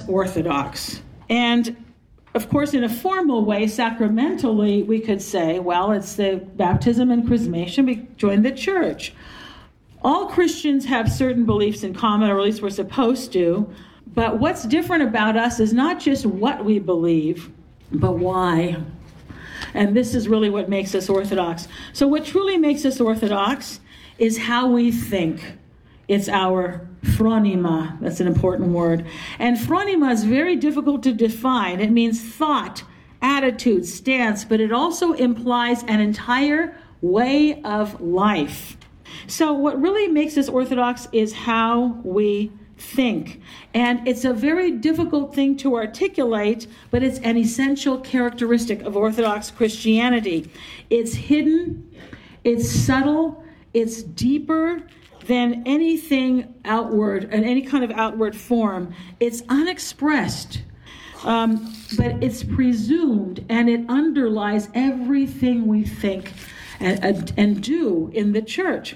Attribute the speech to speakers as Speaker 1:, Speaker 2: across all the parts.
Speaker 1: orthodox? And of course, in a formal way, sacramentally, we could say, well, it's the baptism and chrismation, we join the church. All Christians have certain beliefs in common, or at least we're supposed to, but what's different about us is not just what we believe, but why. And this is really what makes us Orthodox. So what truly makes us Orthodox is how we think. It's our phronima. That's an important word. And phronima is very difficult to define. It means thought, attitude, stance, but it also implies an entire way of life. So what really makes us Orthodox is how we think. And it's a very difficult thing to articulate, but it's an essential characteristic of Orthodox Christianity. It's hidden, it's subtle, it's deeper than anything outward, in any kind of outward form. It's unexpressed, but it's presumed, and it underlies everything we think and do in the church.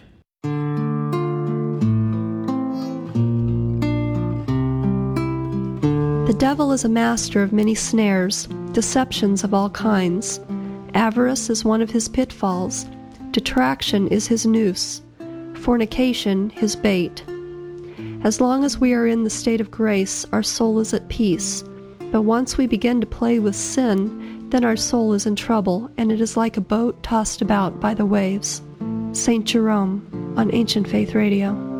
Speaker 2: The devil is a master of many snares, deceptions of all kinds. Avarice is one of his pitfalls. Detraction is his noose. Fornication his bait. As long as we are in the state of grace, our soul is at peace. But once we begin to play with sin, then our soul is in trouble, and it is like a boat tossed about by the waves. St. Jerome on Ancient Faith Radio.